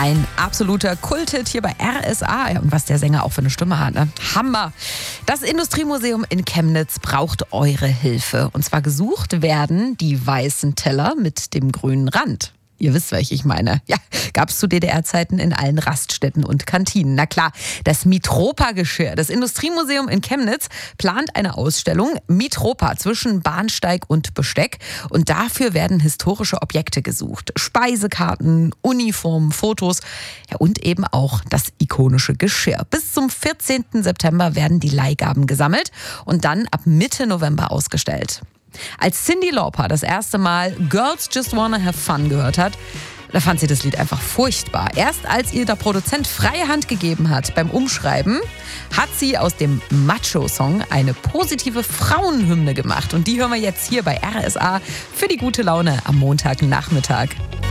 Ein absoluter Kulthit hier bei RSA. Ja, und was der Sänger auch für eine Stimme hat, ne? Hammer. Das Industriemuseum in Chemnitz braucht eure Hilfe. Und zwar gesucht werden die weißen Teller mit dem grünen Rand. Ihr wisst, welche ich meine. Ja, gab es zu DDR-Zeiten in allen Raststätten und Kantinen. Na klar, das Mitropa-Geschirr. Das Industriemuseum in Chemnitz plant eine Ausstellung Mitropa zwischen Bahnsteig und Besteck. Und dafür werden historische Objekte gesucht. Speisekarten, Uniformen, Fotos, ja, und eben auch das ikonische Geschirr. Bis zum 14. September werden die Leihgaben gesammelt und dann ab Mitte November ausgestellt. Als Cyndi Lauper das erste Mal Girls Just Wanna Have Fun gehört hat, da fand sie das Lied einfach furchtbar. Erst als ihr der Produzent freie Hand gegeben hat beim Umschreiben, hat sie aus dem Macho-Song eine positive Frauenhymne gemacht. Und die hören wir jetzt hier bei RSA für die gute Laune am Montagnachmittag.